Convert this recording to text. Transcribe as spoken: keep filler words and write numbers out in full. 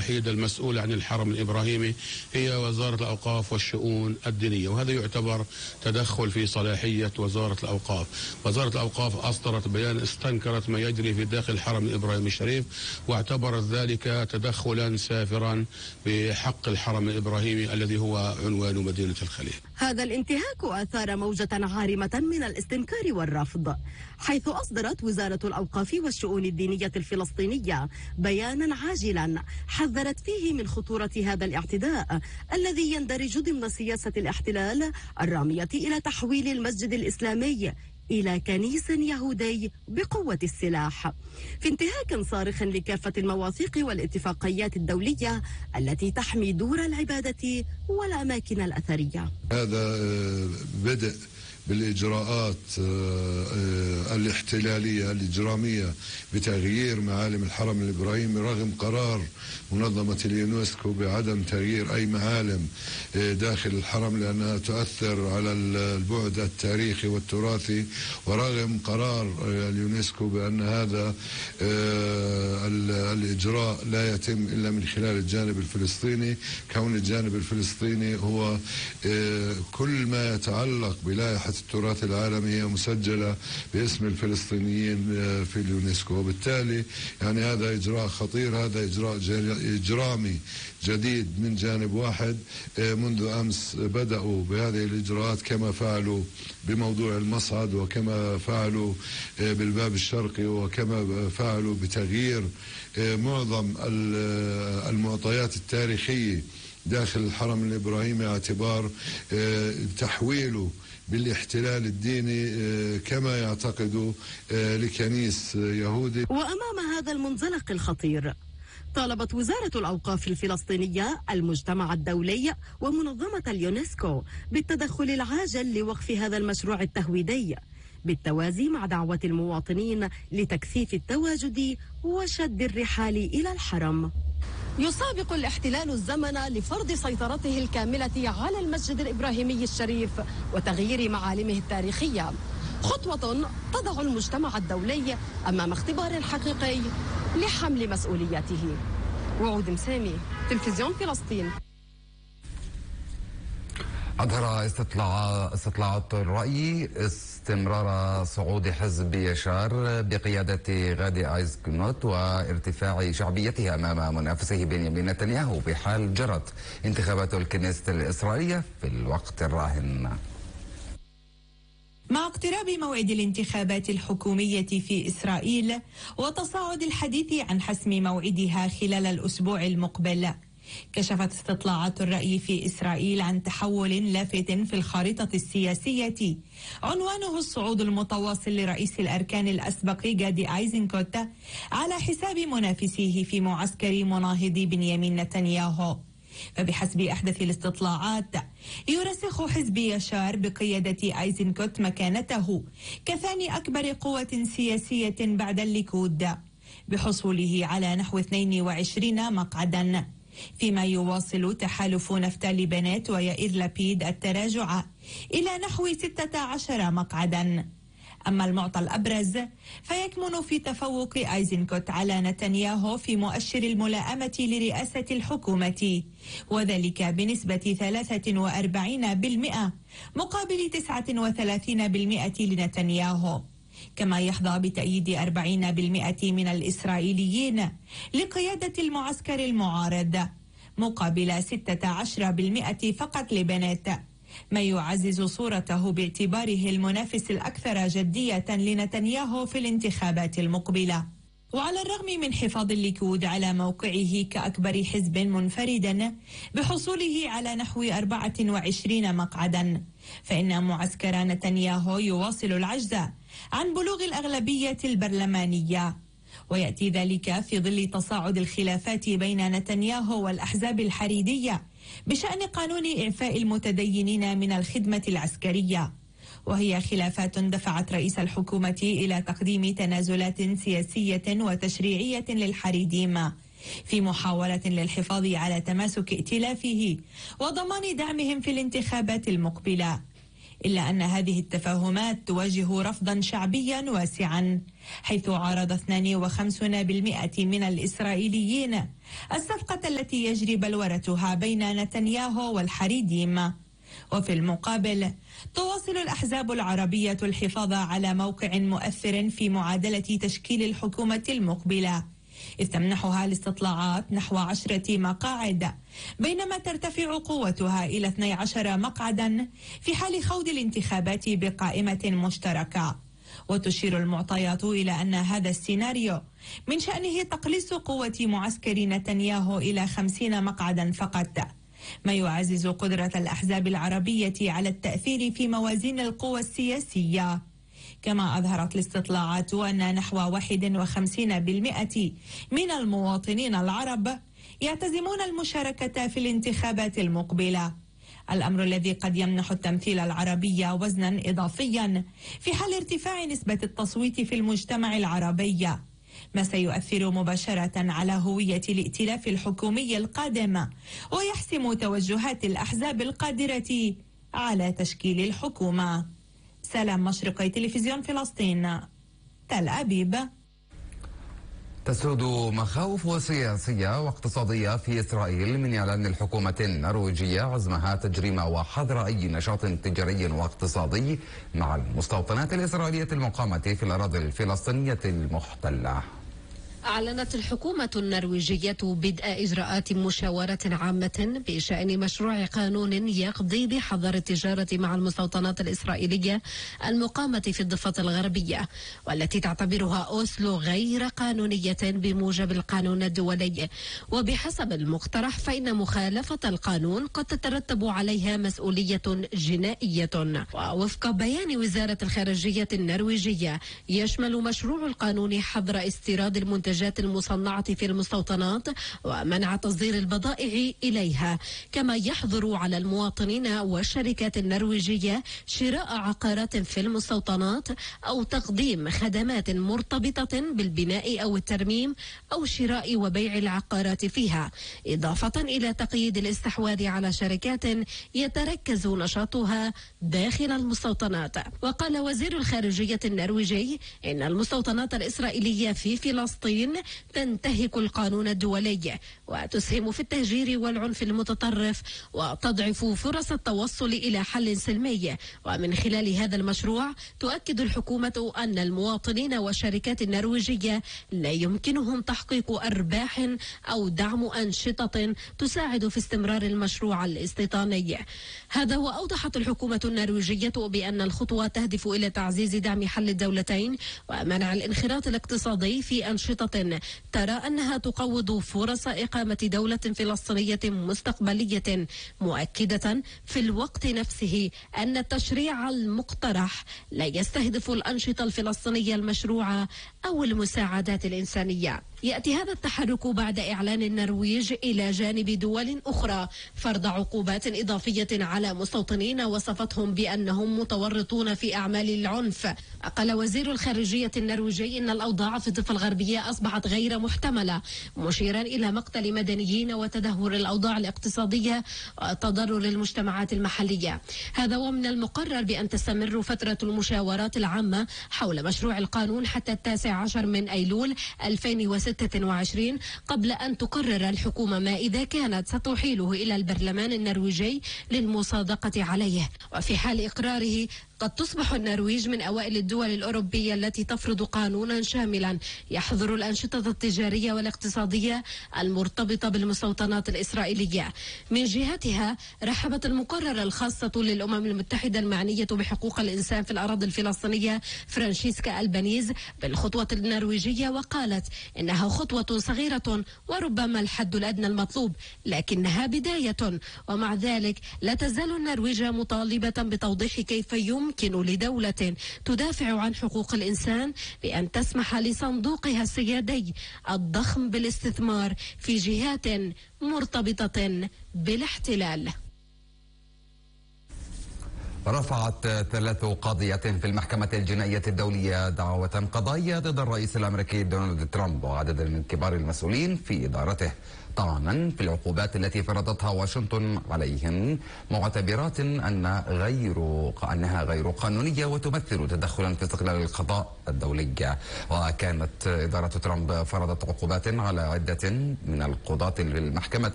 الوحيدة المسؤولة عن الحرم الإبراهيمي هي وزارة الأوقاف والشؤون الدينية، وهذا يعتبر تدخل في صلاحية وزارة الأوقاف. وزارة الأوقاف أصدرت بيان استنكرت ما يجري في داخل الحرم الإبراهيمي الشريف، واعتبرت ذلك تدخلا سافرا بحق الحرم الإبراهيمي الذي هو عنوان مدينة الخليل. هذا الانتهاك أثار موجة عارمة من الاستنكار والرفض، حيث أصدرت وزارة الأوقاف والشؤون الدينية الفلسطينية بيانا عاجلا حذرت فيه من خطورة هذا الاعتداء الذي يندرج ضمن سياسة الاحتلال الرامية إلى تحويل المسجد الإسلامي إلى كنيس يهودي بقوة السلاح، في انتهاك صارخ لكافة المواثيق والاتفاقيات الدولية التي تحمي دور العبادة والأماكن الأثرية. هذا بدء بالإجراءات الاحتلالية الإجرامية بتغيير معالم الحرم الإبراهيمي رغم قرار منظمة اليونسكو بعدم تغيير أي معالم داخل الحرم لأنها تؤثر على البعد التاريخي والتراثي، ورغم قرار اليونسكو بأن هذا الإجراء لا يتم إلا من خلال الجانب الفلسطيني، كون الجانب الفلسطيني هو كل ما يتعلق بلائحة التراث العالمي هي مسجلة باسم الفلسطينيين في اليونسكو، وبالتالي يعني هذا إجراء خطير، هذا إجراء إجرامي جديد من جانب واحد. منذ أمس بدأوا بهذه الإجراءات كما فعلوا بموضوع المصعد، وكما فعلوا بالباب الشرقي، وكما فعلوا بتغيير معظم المعطيات التاريخية داخل الحرم الإبراهيمي اعتبار تحويله بالاحتلال الديني كما يعتقدوا لكنيس يهودي. وأمام هذا المنزلق الخطير طالبت وزارة الأوقاف الفلسطينية المجتمع الدولي ومنظمة اليونسكو بالتدخل العاجل لوقف هذا المشروع التهويدي، بالتوازي مع دعوة المواطنين لتكثيف التواجد وشد الرحال إلى الحرم. يسابق الاحتلال الزمن لفرض سيطرته الكاملة على المسجد الإبراهيمي الشريف وتغيير معالمه التاريخية، خطوة تضع المجتمع الدولي أمام اختبار حقيقي لحمل مسؤوليته. وعود مسامي، تلفزيون فلسطين. أظهر استطلاع استطلاعات الرأي استمرار صعود حزب يشار بقيادة غادي أيزنكوت وارتفاع شعبيته أمام منافسه بنيامين نتنياهو بحال جرت انتخابات الكنيست الإسرائيلية في الوقت الراهن. مع اقتراب موعد الانتخابات الحكومية في إسرائيل وتصاعد الحديث عن حسم موعدها خلال الأسبوع المقبل، كشفت استطلاعات الرأي في إسرائيل عن تحول لافت في الخارطة السياسية عنوانه الصعود المتواصل لرئيس الأركان الأسبق غادي أيزنكوت على حساب منافسيه في معسكر مناهض بنيامين نتنياهو. فبحسب أحدث الاستطلاعات يرسخ حزب يشار بقيادة أيزنكوت مكانته كثاني أكبر قوة سياسية بعد الليكود بحصوله على نحو اثنين وعشرين مقعدا، فيما يواصل تحالف نفتالي بنت ويائير لبيد التراجع إلى نحو ستة عشر مقعدا. أما المعطى الأبرز فيكمن في تفوق أيزنكوت على نتنياهو في مؤشر الملائمة لرئاسة الحكومة، وذلك بنسبة ثلاثة وأربعين بالمئة مقابل تسعة وثلاثين بالمئة لنتنياهو، كما يحظى بتأييد أربعين بالمئة من الإسرائيليين لقيادة المعسكر المعارض مقابل ستة عشر بالمئة فقط لبنت، ما يعزز صورته باعتباره المنافس الأكثر جدية لنتنياهو في الانتخابات المقبلة. وعلى الرغم من حفاظ الليكود على موقعه كأكبر حزب منفردا بحصوله على نحو أربعة وعشرين مقعدا، فإن معسكر نتنياهو يواصل العجز عن بلوغ الأغلبية البرلمانية، ويأتي ذلك في ظل تصاعد الخلافات بين نتنياهو والأحزاب الحريدية بشأن قانون إعفاء المتدينين من الخدمة العسكرية، وهي خلافات دفعت رئيس الحكومة إلى تقديم تنازلات سياسية وتشريعية للحريديم في محاولة للحفاظ على تماسك ائتلافه وضمان دعمهم في الانتخابات المقبلة. إلا أن هذه التفاهمات تواجه رفضا شعبيا واسعا، حيث عارض اثنين وخمسين بالمئة من الإسرائيليين الصفقة التي يجري بلورتها بين نتنياهو والحريديم. وفي المقابل تواصل الأحزاب العربية الحفاظ على موقع مؤثر في معادلة تشكيل الحكومة المقبلة، إذ تمنحها الاستطلاعات نحو عشرة مقاعد، بينما ترتفع قوتها إلى اثني عشر مقعدا في حال خوض الانتخابات بقائمة مشتركة. وتشير المعطيات إلى أن هذا السيناريو من شأنه تقليص قوة معسكر نتنياهو إلى خمسين مقعدا فقط، ما يعزز قدرة الأحزاب العربية على التأثير في موازين القوى السياسية. كما أظهرت الاستطلاعات أن نحو واحد وخمسين بالمئة من المواطنين العرب يعتزمون المشاركة في الانتخابات المقبلة، الأمر الذي قد يمنح التمثيل العربي وزنا إضافيا في حال ارتفاع نسبة التصويت في المجتمع العربي، ما سيؤثر مباشرة على هوية الائتلاف الحكومي القادم ويحسم توجهات الأحزاب القادرة على تشكيل الحكومة. سلام مشرقي، تلفزيون فلسطين، تل أبيب. تسود مخاوف سياسية واقتصادية في إسرائيل من إعلان الحكومة النرويجية عزمها تجريم وحظر أي نشاط تجاري واقتصادي مع المستوطنات الإسرائيلية المقامة في الأراضي الفلسطينية المحتلة. أعلنت الحكومة النرويجية بدء إجراءات مشاورة عامة بشأن مشروع قانون يقضي بحظر التجارة مع المستوطنات الإسرائيلية المقامة في الضفة الغربية، والتي تعتبرها أوسلو غير قانونية بموجب القانون الدولي. وبحسب المقترح فإن مخالفة القانون قد تترتب عليها مسؤولية جنائية. ووفق بيان وزارة الخارجية النرويجية يشمل مشروع القانون حظر استيراد المنتجات المصنعة في المستوطنات ومنع تصدير البضائع إليها، كما يحظر على المواطنين والشركات النرويجية شراء عقارات في المستوطنات أو تقديم خدمات مرتبطة بالبناء أو الترميم أو شراء وبيع العقارات فيها، إضافة إلى تقييد الاستحواذ على شركات يتركز نشاطها داخل المستوطنات. وقال وزير الخارجية النرويجي إن المستوطنات الإسرائيلية في فلسطين تنتهك القانون الدولي وتسهم في التهجير والعنف المتطرف وتضعف فرص التوصل إلى حل سلمي. ومن خلال هذا المشروع تؤكد الحكومة أن المواطنين والشركات النرويجية لا يمكنهم تحقيق أرباح أو دعم أنشطة تساعد في استمرار المشروع الاستيطاني. هذا وأوضحت الحكومة النرويجية بأن الخطوة تهدف إلى تعزيز دعم حل الدولتين ومنع الانخراط الاقتصادي في أنشطة ترى أنها تقوض فرص إقامة دولة فلسطينية مستقبلية، مؤكدة في الوقت نفسه أن التشريع المقترح لا يستهدف الأنشطة الفلسطينية المشروعة أو المساعدات الإنسانية. يأتي هذا التحرك بعد إعلان النرويج إلى جانب دول أخرى فرض عقوبات إضافية على مستوطنين وصفتهم بأنهم متورطون في أعمال العنف. قال وزير الخارجية النرويجي إن الأوضاع في الضفة الغربية أصبحت غير محتملة، مشيرا إلى مقتل مدنيين وتدهور الأوضاع الاقتصادية وتضرر المجتمعات المحلية. هذا ومن المقرر بأن تستمر فترة المشاورات العامة حول مشروع القانون حتى التاسع عشر من أيلول ألفين وستة وعشرين، قبل أن تقرر الحكومة ما إذا كانت ستحيله إلى البرلمان النرويجي للمصادقة عليه. وفي حال إقراره قد تصبح النرويج من أوائل الدول الأوروبية التي تفرض قانونا شاملا يحظر الأنشطة التجارية والاقتصادية المرتبطة بالمستوطنات الإسرائيلية. من جهتها رحبت المقررة الخاصة للأمم المتحدة المعنية بحقوق الإنسان في الأراضي الفلسطينية فرانشيسكا ألبانيز بالخطوة النرويجية، وقالت إنها خطوة صغيرة وربما الحد الأدنى المطلوب، لكنها بداية. ومع ذلك لا تزال النرويج مطالبة بتوضيح كيف يمكن يمكن لدولة تدافع عن حقوق الإنسان بأن تسمح لصندوقها السيادي الضخم بالاستثمار في جهات مرتبطة بالاحتلال. رفعت ثلاث قاضيات في المحكمة الجنائية الدولية دعوة قضائية ضد الرئيس الأمريكي دونالد ترامب وعدد من كبار المسؤولين في إدارته طعنا في العقوبات التي فرضتها واشنطن عليهم، معتبرات أن غير أنها غير قانونية وتمثل تدخلا في استقلال القضاء الدولي. وكانت إدارة ترامب فرضت عقوبات على عدة من القضاة في المحكمة